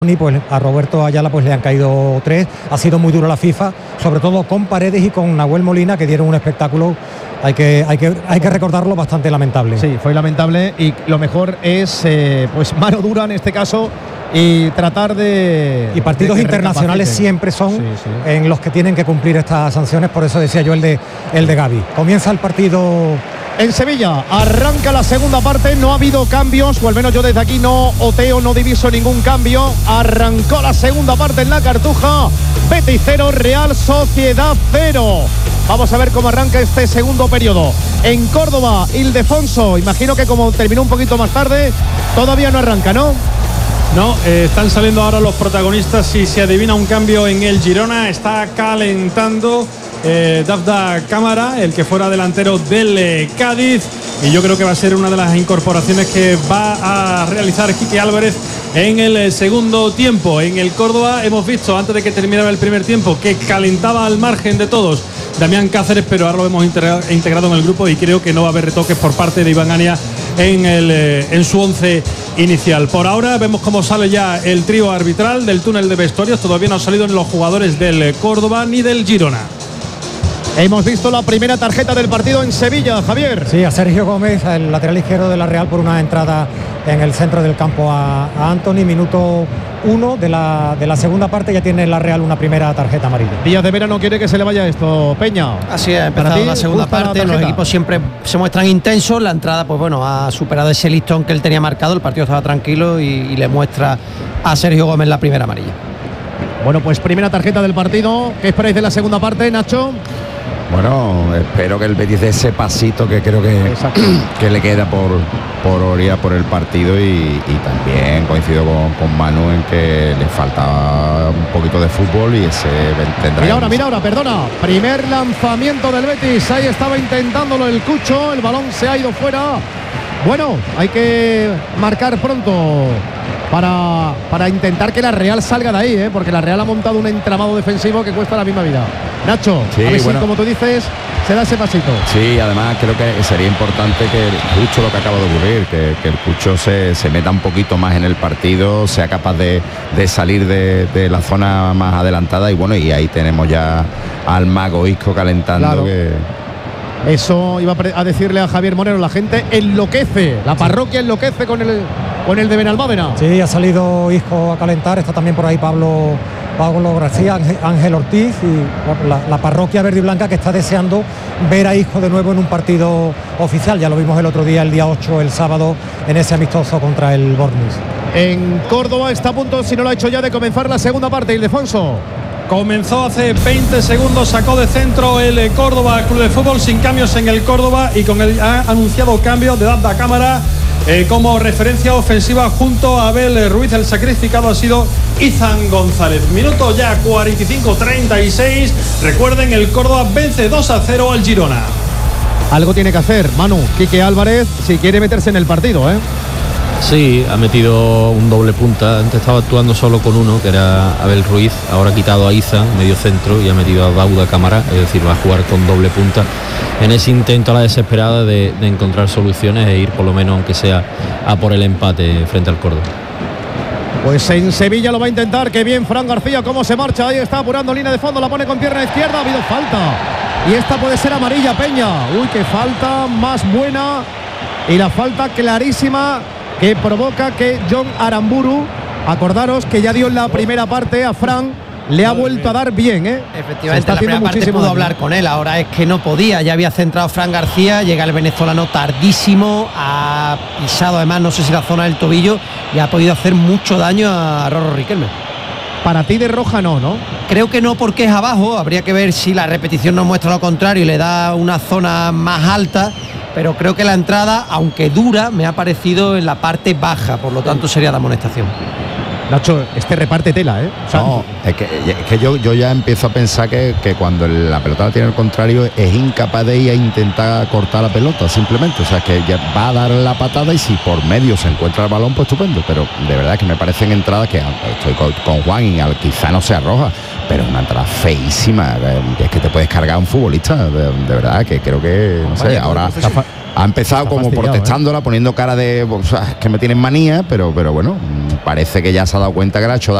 Pues a Roberto Ayala pues le han caído 3. Ha sido muy duro la FIFA, sobre todo con Paredes y con Nahuel Molina, que dieron un espectáculo, hay que recordarlo, bastante lamentable. Sí, fue lamentable, y lo mejor es pues mano dura en este caso, y tratar de... Y partidos internacionales siempre son en los que tienen que cumplir estas sanciones, por eso decía yo el de Gavi. Comienza el partido en Sevilla, arranca la segunda parte, no ha habido cambios, o al menos yo desde aquí no diviso ningún cambio. Arrancó la segunda parte en la Cartuja, Betis 0, Real Sociedad 0. Vamos a ver cómo arranca este segundo periodo. En Córdoba, Ildefonso, imagino que como terminó un poquito más tarde, todavía no arranca, ¿no? No, están saliendo ahora los protagonistas y se adivina un cambio en el Girona. Está calentando Dafda Cámara, el que fuera delantero del Cádiz, y yo creo que va a ser una de las incorporaciones que va a realizar Quique Álvarez en el segundo tiempo. En el Córdoba hemos visto, antes de que terminara el primer tiempo, que calentaba al margen de todos Damián Cáceres, pero ahora lo hemos integrado en el grupo y creo que no va a haber retoques por parte de Iván Ania en su once inicial. Por ahora vemos cómo sale ya el trío arbitral del túnel de vestuarios. Todavía no han salido ni los jugadores del Córdoba ni del Girona. Hemos visto la primera tarjeta del partido en Sevilla, Javier. Sí, a Sergio Gómez, el lateral izquierdo de la Real, por una entrada en el centro del campo a Antony. Minuto 1 de la segunda parte, ya tiene la Real una primera tarjeta amarilla. Díaz de Vera no quiere que se le vaya esto, Peña. Así es, empezado la segunda parte, los equipos siempre se muestran intensos. La entrada, pues bueno, ha superado ese listón que él tenía marcado. El partido estaba tranquilo y le muestra a Sergio Gómez la primera amarilla. Bueno, pues primera tarjeta del partido. ¿Qué esperáis de la segunda parte, Nacho? Bueno, espero que el Betis dé ese pasito que creo que le queda por orilla por el partido, y también coincido con Manu en que le falta un poquito de fútbol, y ese tendrá. Mira ahora, perdona. Primer lanzamiento del Betis, ahí estaba intentándolo el Cucho, el balón se ha ido fuera. Bueno, hay que marcar pronto para intentar que la Real salga de ahí, porque la Real ha montado un entramado defensivo que cuesta la misma vida. Nacho, sí, a ver si, como tú dices, se da ese pasito. Sí, además creo que sería importante que justo lo que acaba de ocurrir, que el Cucho se meta un poquito más en el partido, sea capaz de salir de la zona más adelantada, y bueno, y ahí tenemos ya al mago Isco calentando. Claro. Eso iba a decirle a Javier Moreno, la gente enloquece, la parroquia enloquece con el de Benalmádena. Sí, ha salido Isco a calentar, está también por ahí Pablo García, Ángel Ortiz y la parroquia verde y blanca que está deseando ver a Isco de nuevo en un partido oficial. Ya lo vimos el otro día, el día 8, el sábado, en ese amistoso contra el Bournemouth. En Córdoba está a punto, si no lo ha hecho ya, de comenzar la segunda parte, Ildefonso. Comenzó hace 20 segundos, sacó de centro el Córdoba Club de Fútbol, sin cambios en el Córdoba, y con el ha anunciado cambio de Dafda Cámara como referencia ofensiva junto a Abel Ruiz. El sacrificado ha sido Izan González. Minuto ya 45-36. Recuerden, el Córdoba vence 2-0 al Girona. Algo tiene que hacer, Manu, Quique Álvarez, si quiere meterse en el partido, Sí, ha metido un doble punta. Antes estaba actuando solo con uno, que era Abel Ruiz. Ahora ha quitado a Izan, medio centro, y ha metido a Dafda Cámara. Es decir, va a jugar con doble punta en ese intento a la desesperada de encontrar soluciones e ir por lo menos, aunque sea, a por el empate frente al Córdoba. Pues en Sevilla lo va a intentar. Qué bien Fran García, cómo se marcha. Ahí está apurando línea de fondo, la pone con pierna izquierda. Ha habido falta. Y esta puede ser amarilla, Peña. Uy, qué falta más buena. Y la falta clarísima que provoca que John Aramburu, acordaros que ya dio en la primera parte a Fran, le ha vuelto a dar bien, Efectivamente, en la primera parte pudo hablar con él, ahora es que no podía, ya había centrado Fran García, llega el venezolano tardísimo, ha pisado además, no sé si la zona del tobillo, y ha podido hacer mucho daño a Rorro Riquelme. Para ti de roja no. Creo que no, porque es abajo, habría que ver si la repetición nos muestra lo contrario y le da una zona más alta, pero creo que la entrada, aunque dura, me ha parecido en la parte baja, por lo tanto sería la amonestación. Nacho, reparte tela, O sea, no, es que yo ya empiezo a pensar que cuando la pelota la tiene el contrario es incapaz de ir a intentar cortar la pelota, simplemente. O sea, que ya va a dar la patada y si por medio se encuentra el balón, pues estupendo. Pero de verdad que me parecen entradas que estoy con Juan y quizá no sea roja, pero es una entrada feísima, es que te puedes cargar a un futbolista, de verdad, que creo que, no sé, ahora ha empezado como protestándola, poniendo cara de, o sea, que me tienen manía, pero bueno, parece que ya se ha dado cuenta que le ha hecho